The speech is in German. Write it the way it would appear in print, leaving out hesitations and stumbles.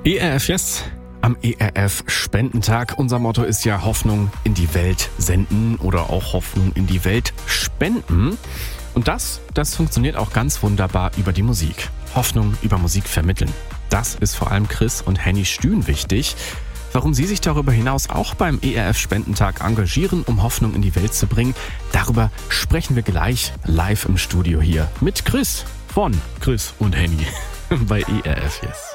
ERF Yes am ERF Spendentag. Unser Motto ist ja Hoffnung in die Welt senden oder auch Hoffnung in die Welt spenden. Und das funktioniert auch ganz wunderbar über die Musik. Hoffnung über Musik vermitteln. Das ist vor allem Chris und Henny Stühn wichtig. Warum sie sich darüber hinaus auch beim ERF Spendentag engagieren, um Hoffnung in die Welt zu bringen, darüber sprechen wir gleich live im Studio hier mit Chris von Chris und Henny bei ERF Yes.